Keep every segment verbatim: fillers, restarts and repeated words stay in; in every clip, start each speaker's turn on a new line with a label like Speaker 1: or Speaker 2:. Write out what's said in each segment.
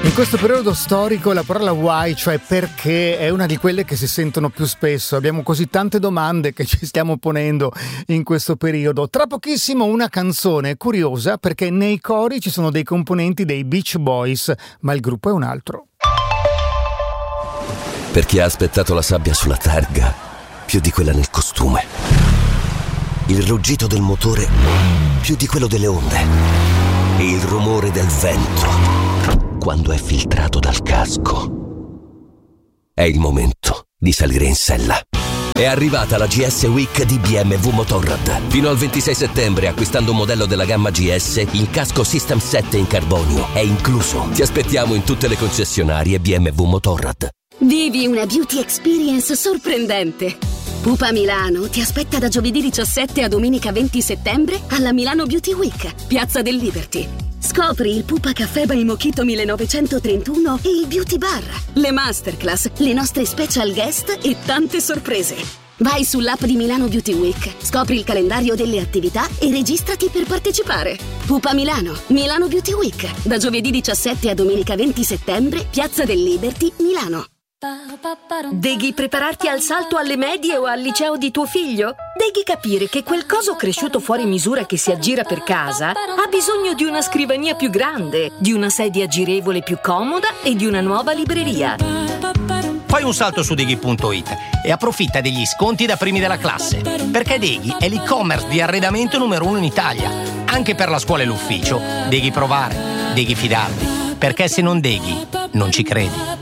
Speaker 1: In questo periodo storico la parola why, cioè perché, è una di quelle che si sentono più spesso. Abbiamo così tante domande che ci stiamo ponendo in questo periodo. Tra pochissimo una canzone curiosa, perché nei cori ci sono dei componenti dei Beach Boys, ma il gruppo è un altro.
Speaker 2: Per chi ha aspettato la sabbia sulla targa più di quella nel costume, il ruggito del motore più di quello delle onde e il rumore del vento quando è filtrato dal casco. È il momento di salire in sella. È arrivata la G S Week di B M W Motorrad. Fino al ventisei settembre, acquistando un modello della gamma G S, il casco System sette in carbonio è incluso. Ti aspettiamo in tutte le concessionarie B M W Motorrad.
Speaker 3: Vivi una beauty experience sorprendente. Pupa Milano ti aspetta da giovedì diciassette a domenica venti settembre alla Milano Beauty Week, Piazza del Liberty. Scopri il Pupa Caffè by Mojito millenovecentotrentuno e il Beauty Bar, le masterclass, le nostre special guest e tante sorprese. Vai sull'app di Milano Beauty Week, scopri il calendario delle attività e registrati per partecipare. Pupa Milano, Milano Beauty Week, da giovedì diciassette a domenica venti settembre, Piazza del Liberty, Milano. Devi prepararti al salto alle medie o al liceo di tuo figlio? Devi capire che quel coso cresciuto fuori misura che si aggira per casa ha bisogno di una scrivania più grande, di una sedia girevole più comoda e di una nuova libreria.
Speaker 4: Fai un salto su Deghi punto it e approfitta degli sconti da primi della classe, perché Deghi è l'e-commerce di arredamento numero uno in Italia. Anche per la scuola e l'ufficio devi provare, devi fidarti, perché se non Deghi non ci credi.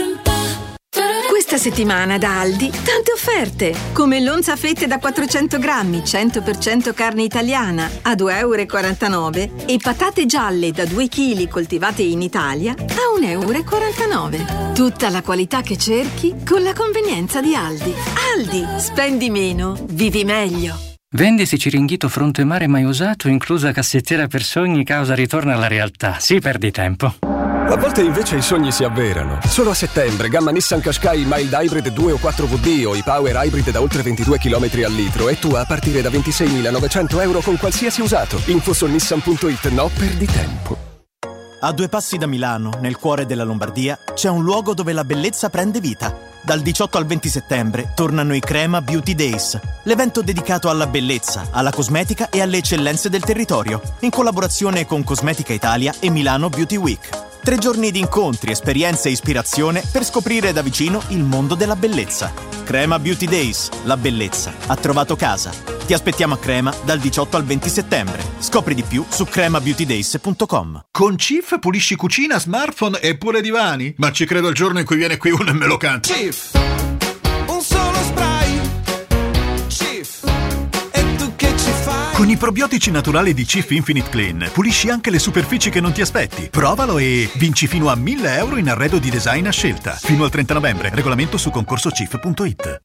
Speaker 5: Questa settimana da Aldi tante offerte, come l'onza fette da quattrocento grammi, cento per cento carne italiana a due virgola quarantanove euro e patate gialle da due chili coltivate in Italia a uno virgola quarantanove euro. Tutta la qualità che cerchi con la convenienza di Aldi. Aldi, spendi meno, vivi meglio.
Speaker 6: Vendisi Ciringhito fronte mare mai usato, inclusa cassettiera per sogni, causa ritorno alla realtà. Sì, perdi tempo.
Speaker 7: A volte invece i sogni si avverano. Solo a settembre, gamma Nissan Qashqai Mild Hybrid due o quattro V D o i Power Hybrid da oltre ventidue chilometri al litro e tua a partire da ventiseimilanovecento euro con qualsiasi usato. Info su nissan punto it. No, perdi tempo.
Speaker 8: A due passi da Milano, nel cuore della Lombardia, c'è un luogo dove la bellezza prende vita. Dal diciotto al venti settembre tornano i Crema Beauty Days, l'evento dedicato alla bellezza, alla cosmetica e alle eccellenze del territorio, in collaborazione con Cosmetica Italia e Milano Beauty Week. Tre giorni di incontri, esperienze e ispirazione per scoprire da vicino il mondo della bellezza. Crema Beauty Days, la bellezza ha trovato casa. Ti aspettiamo a Crema dal diciotto al venti settembre. Scopri di più su crema beauty days punto com.
Speaker 9: Con Cif pulisci cucina, smartphone e pure divani? Ma ci credo il giorno in cui viene qui uno e me lo canta.
Speaker 10: Cif, un solo spray. Cif, e tu che ci fai?
Speaker 9: Con i probiotici naturali di Cif Infinite Clean pulisci anche le superfici che non ti aspetti. Provalo e vinci fino a mille euro in arredo di design a scelta. Fino al trenta novembre. Regolamento su concorso cif punto it.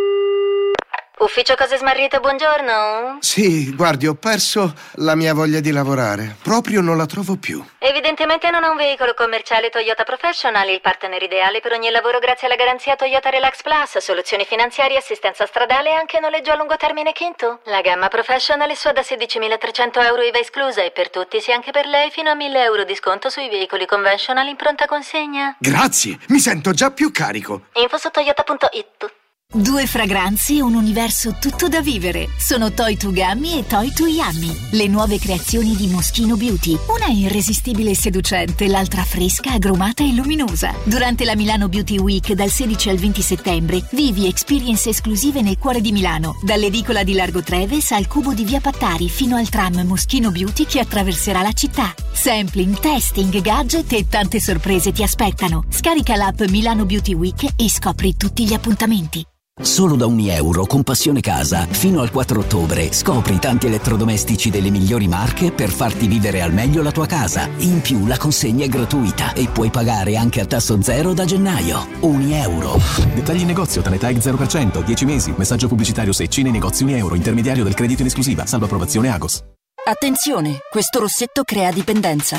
Speaker 11: Ufficio Cose Smarrite, buongiorno.
Speaker 12: Sì, guardi, ho perso la mia voglia di lavorare. Proprio non la trovo più.
Speaker 11: Evidentemente non ha un veicolo commerciale Toyota Professional, il partner ideale per ogni lavoro grazie alla garanzia Toyota Relax Plus, soluzioni finanziarie, assistenza stradale e anche noleggio a lungo termine Kinto. La gamma Professional è sua da sedicimilatrecento euro I V A esclusa e per tutti, sì anche per lei, fino a mille euro di sconto sui veicoli conventional in pronta consegna.
Speaker 12: Grazie, mi sento già più carico.
Speaker 11: Info su toyota punto it.
Speaker 13: Due fragranze e un universo tutto da vivere. Sono Toy to Gummy e Toy to Yummy, le nuove creazioni di Moschino Beauty. Una è irresistibile e seducente, l'altra fresca, agrumata e luminosa. Durante la Milano Beauty Week dal sedici al venti settembre vivi experience esclusive nel cuore di Milano, dall'edicola di Largo Treves al cubo di Via Pattari fino al tram Moschino Beauty che attraverserà la città. Sampling, testing, gadget e tante sorprese ti aspettano. Scarica l'app Milano Beauty Week e scopri tutti gli appuntamenti.
Speaker 14: Solo da un euro con Passione Casa fino al quattro ottobre scopri tanti elettrodomestici delle migliori marche per farti vivere al meglio la tua casa. In più la consegna è gratuita e puoi pagare anche a tasso zero da gennaio. Un euro.
Speaker 15: Dettagli in negozio, Tanetag zero per cento, dieci mesi. Messaggio pubblicitario Secci nei negozi un euro. Intermediario del credito in esclusiva. Salvo approvazione Agos.
Speaker 16: Attenzione, questo rossetto crea dipendenza.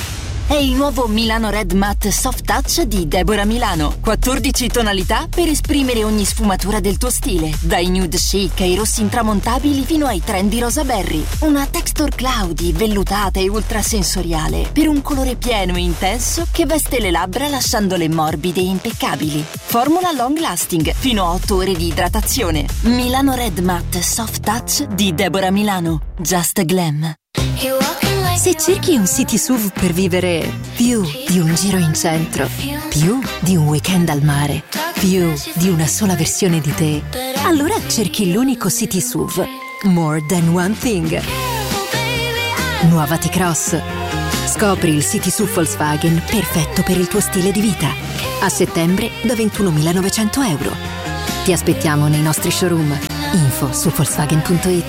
Speaker 13: È il nuovo Milano Red Matte Soft Touch di Deborah Milano. quattordici tonalità per esprimere ogni sfumatura del tuo stile, dai nude chic ai rossi intramontabili fino ai trendy rosa berry. Una texture cloudy, vellutata e ultrasensoriale per un colore pieno e intenso che veste le labbra lasciandole morbide e impeccabili. Formula long lasting, fino a otto ore di idratazione. Milano Red Matte Soft Touch di Deborah Milano. Just Glam. Se cerchi un city S U V per vivere più di un giro in centro, più di un weekend al mare, più di una sola versione di te, allora cerchi l'unico city S U V More Than One Thing. Nuova T-Cross. Scopri il city S U V Volkswagen perfetto per il tuo stile di vita. A settembre da ventunomilanovecento euro. Ti aspettiamo nei nostri showroom. Info su Volkswagen punto it.